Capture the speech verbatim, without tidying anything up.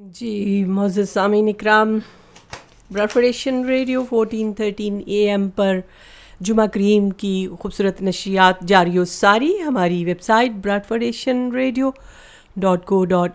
जी मोअज़्ज़ज़ सामीन इकराम, ब्रॉडफेडरेशन radio fourteen thirteen A M पर जुमा करीम की खूबसूरत नशियात जारी व सारी। हमारी website ब्रॉडफेडरेशन radio dot co dot